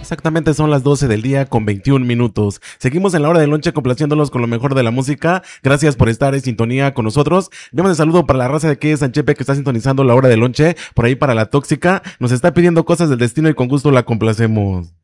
Exactamente son las 12 del día con 21 minutos. Seguimos en la hora del lonche complaciéndolos con lo mejor de la música. Gracias por estar en sintonía con nosotros. Vemos el saludo para la raza de aquí de Sanchepe que está sintonizando la hora del lonche. Por ahí para la tóxica. Nos está pidiendo cosas del destino y con gusto la complacemos.